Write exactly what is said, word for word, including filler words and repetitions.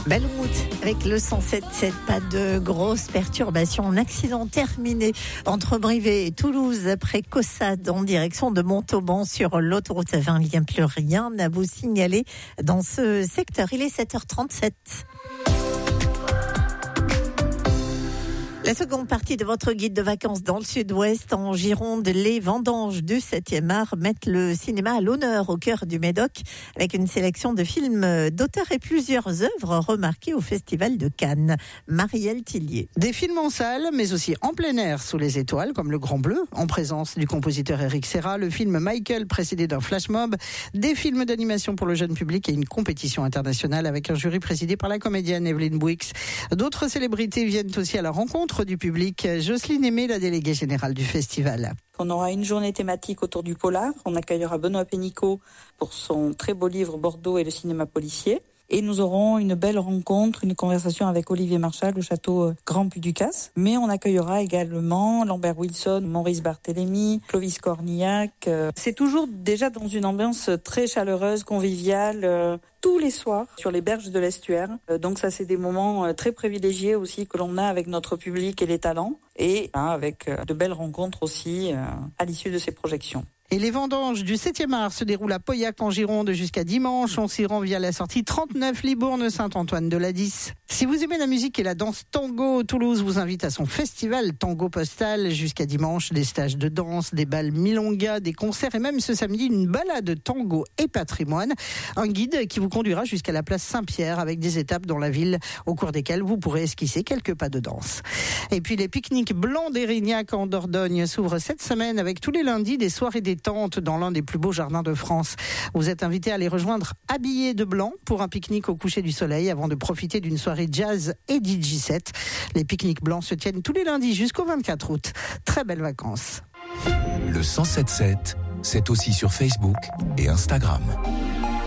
Belmont avec le cent sept sept, pas de grosses perturbations. Un accident terminé entre Brivet et Toulouse après Caussade en direction de Montauban sur l'autoroute A vingt. Il n'y a plus rien à vous signaler dans ce secteur. Il est sept heures trente-sept. La seconde partie de votre guide de vacances dans le sud-ouest, en Gironde, les vendanges du septième art mettent le cinéma à l'honneur au cœur du Médoc avec une sélection de films d'auteurs et plusieurs œuvres remarquées au Festival de Cannes. Marielle Tillier. Des films en salle, mais aussi en plein air sous les étoiles, comme Le Grand Bleu, en présence du compositeur Eric Serra, le film Michael précédé d'un flash mob, des films d'animation pour le jeune public et une compétition internationale avec un jury présidé par la comédienne Evelyne Bouix. D'autres célébrités viennent aussi à la rencontre du public. Jocelyne Aimé, la déléguée générale du festival. On aura une journée thématique autour du polar. On accueillera Benoît Pénicaud pour son très beau livre Bordeaux et le cinéma policier. Et nous aurons une belle rencontre, une conversation avec Olivier Marchal au château Grand Puy-du-Casse. Mais on accueillera également Lambert Wilson, Maurice Barthélémy, Clovis Cornillac. C'est toujours déjà dans une ambiance très chaleureuse, conviviale, tous les soirs sur les berges de l'estuaire. Donc ça, c'est des moments très privilégiés aussi que l'on a avec notre public et les talents. Et avec de belles rencontres aussi à l'issue de ces projections. Et les vendanges du septième art se déroulent à Pauillac en Gironde jusqu'à dimanche. On s'y rend via la sortie trente-neuf Libourne-Saint-Antoine-de-Ladis. Si vous aimez la musique et la danse tango, Toulouse vous invite à son festival Tango Postal jusqu'à dimanche. Des stages de danse, des bals milonga, des concerts et même ce samedi une balade tango et patrimoine. Un guide qui vous conduira jusqu'à la place Saint-Pierre avec des étapes dans la ville au cours desquelles vous pourrez esquisser quelques pas de danse. Et puis les pique-niques blancs d'Érignac en Dordogne s'ouvrent cette semaine avec tous les lundis des soirées détente dans l'un des plus beaux jardins de France. Vous êtes invité à les rejoindre habillés de blanc pour un pique-nique au coucher du soleil avant de profiter d'une soirée jazz et D J set. Les pique-niques blancs se tiennent tous les lundis jusqu'au vingt-quatre août. Très belles vacances. Le cent sept sept, c'est aussi sur Facebook et Instagram.